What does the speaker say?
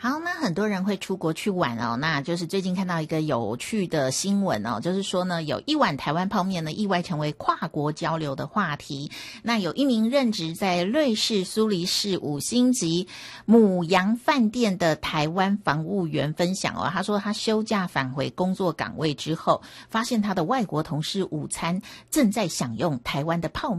好，那很多人会出国去玩哦，那就是最近看到一个有趣的新闻哦，就是说呢，有一碗台湾泡面呢意外成为跨国交流的话题。那有一名任职在瑞士苏黎世5星级母洋饭店的台湾房务员分享哦，他说他休假返回工作岗位之后，发现他的外国同事午餐正在享用台湾的泡面。